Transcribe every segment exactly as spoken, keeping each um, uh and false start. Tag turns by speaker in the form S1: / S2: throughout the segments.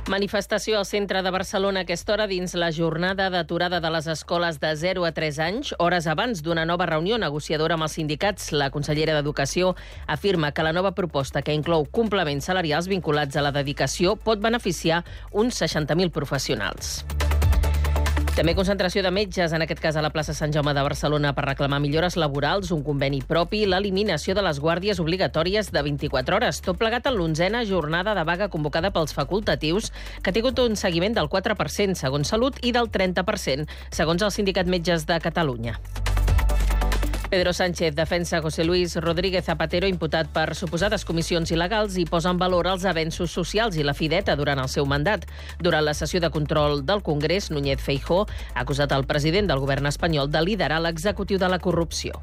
S1: Manifestació al centre de Barcelona a aquesta hora dins la jornada d'aturada de les escoles de zero a tres anys, hores abans d'una nova reunió negociadora amb els sindicats. La consellera d'Educació afirma que la nova proposta, que inclou complements salarials vinculats a la dedicació, pot beneficiar uns seixanta mil professionals. També concentració de metges, en aquest cas a la plaça Sant Jaume de Barcelona, per reclamar millores laborals, un conveni propi i l'eliminació de les guàrdies obligatòries de vint-i-quatre hores. Tot plegat en l'onzena jornada de vaga convocada pels facultatius, que ha tingut un seguiment del quatre per cent segons Salut i del trenta per cent segons el Sindicat Metges de Catalunya. Pedro Sánchez defensa José Luis Rodríguez Zapatero, imputat per suposades comissions il·legals, i posa en valor els avenços socials i la fi d'E T A durant el seu mandat. Durant la sessió de control del Congrés, Núñez Feijóo ha acusat el president del govern espanyol de liderar l'executiu de la corrupció.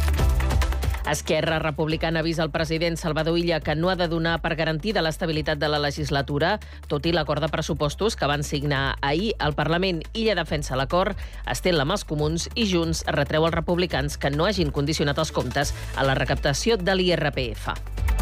S1: Esquerra Republicana avisa al president Salvador Illa que no ha de donar per garantida l'estabilitat de la legislatura, tot i l'acord de pressupostos que van signar ahir al Parlament. Illa defensa l'acord, estén la mà als comuns i Junts retreu als republicans que no hagin condicionat els comptes a la recaptació de l'I R P F.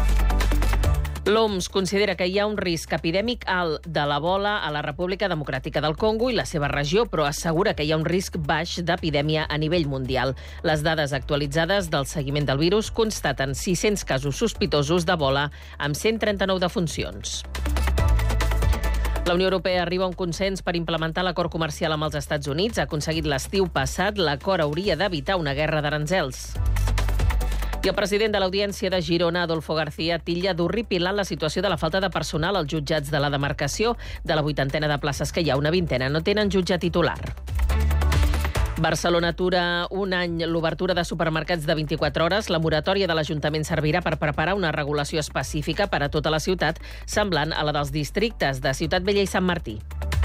S1: L'O M S considera que hi ha un risc epidèmic alt de l'Ebola a la República Democràtica del Congo i la seva regió, però assegura que hi ha un risc baix d'epidèmia a nivell mundial. Les dades actualitzades del seguiment del virus constaten sis-cents casos sospitosos d'Ebola amb cent trenta-nou defuncions. La Unió Europea arriba a un consens per implementar l'acord comercial amb els Estats Units. Ha aconseguit l'estiu passat. L'acord hauria d'evitar una guerra d'aranzels. I el president de l'Audiència de Girona, Adolfo García, titlla d'horripilant la situació de la falta de personal als jutjats de la demarcació. De la vuitantena de places que hi ha, una vintena no tenen jutge titular. Barcelona atura un any l'obertura de supermercats de vint-i-quatre hores. La moratòria de l'Ajuntament servirà per preparar una regulació específica per a tota la ciutat, semblant a la dels districtes de Ciutat Vella i Sant Martí.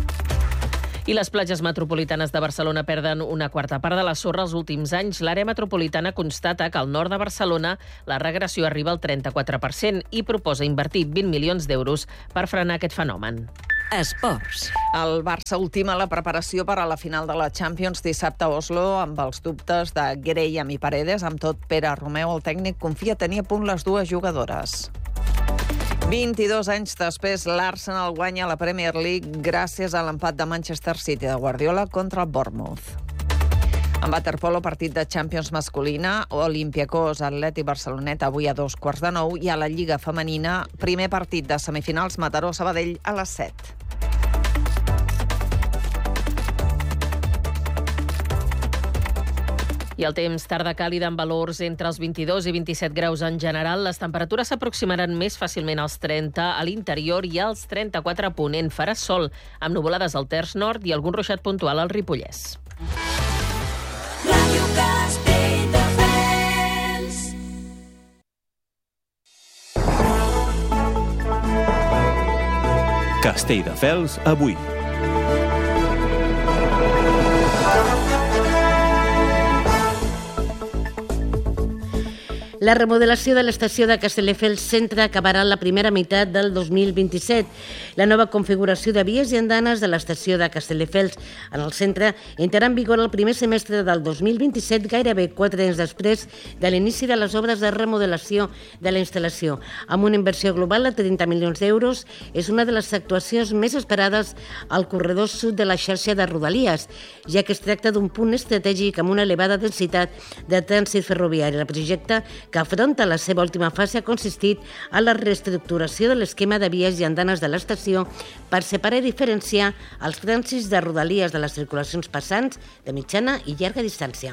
S1: I les platges metropolitanes de Barcelona perden una quarta part de la sorra els últims anys. L'àrea metropolitana constata que al nord de Barcelona la regressió arriba al trenta-quatre per cent i proposa invertir vint milions d'euros per frenar aquest fenomen.
S2: Esports.
S3: El Barça ultima la preparació per a la final de la Champions dissabte a Oslo amb els dubtes de Graham i Paredes. Amb tot, Pere Romeu, el tècnic, confia tenir a punt les dues jugadores. vint-i-dos anys després, l'Arsenal guanya la Premier League gràcies a l'empat de Manchester City de Guardiola contra el Bournemouth. En waterpolo, partit de Champions masculina, Olympiacos Atlètic Barcelonet avui a dos quarts de nou, i a la Lliga femenina, primer partit de semifinals Mataró-Sabadell a les set.
S1: I el temps, tarda càlida amb valors entre els vint-i-dos i vint-i-set graus en general. Les temperatures s'aproximaran més fàcilment als trenta a l'interior i als trenta-quatre a ponent. Farà sol, amb nuvolades al terç nord i algun ruixat puntual al Ripollès. Ràdio Castelldefels.
S4: Castelldefels avui.
S5: La remodelació de l'estació de Castelldefels Centre acabarà la primera meitat del dos mil vint-i-set. La nova configuració de vies i andanes de l'estació de Castelldefels en el centre entrarà en vigor el primer semestre del dos mil vint-i-set, gairebé quatre anys després de l'inici de les obres de remodelació de la instal·lació. Amb una inversió global de trenta milions d'euros, és una de les actuacions més esperades al corredor sud de la xarxa de Rodalies, ja que es tracta d'un punt estratègic amb una elevada densitat de trànsit ferroviari. El projecte, que afronta la seva última fase, ha consistit en la reestructuració de l'esquema de vies i andanes de l'estació per separar i diferenciar els trànsits de Rodalies de les circulacions passants de mitjana i llarga distància.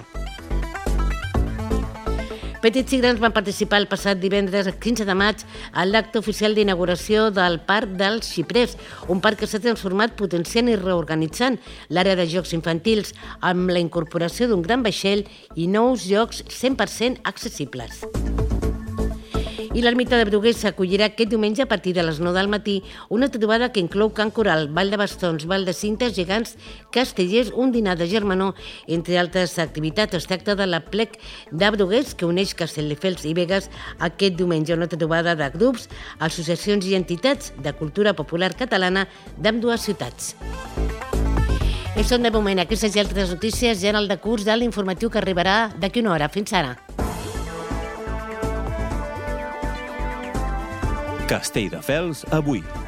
S5: Petits i grans van participar el passat divendres quinze de maig a l'acte oficial d'inauguració del Parc dels Xiprers, un parc que s'ha transformat potenciant i reorganitzant l'àrea de jocs infantils amb la incorporació d'un gran vaixell i nous jocs cent per cent accessibles. I l'Ermita de Brugués s'acollirà aquest diumenge a partir de les nou del matí una trobada que inclou cant coral, ball de bastons, ball de cintes, gegants, castellers, un dinar de germanor, entre altres activitats. Es tracta de la Plec de Brugués, que uneix Castelldefels i Begues aquest diumenge, una trobada de grups, associacions i entitats de cultura popular catalana d'ambdues ciutats. I són de moment aquestes i altres notícies ja en el decurs de l'informatiu que arribarà d'aquí una hora. Fins ara.
S4: Castelldefels avui.